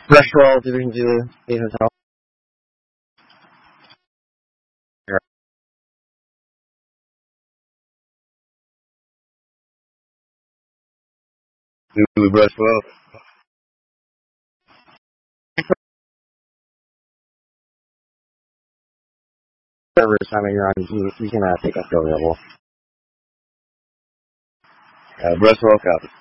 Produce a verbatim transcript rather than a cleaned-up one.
Brush roll, Division Zulu, eight Hotel. Zulu brush twelve. Whatever assignment you're on, you, you can uh, take up the level. Uh, brush twelve copy.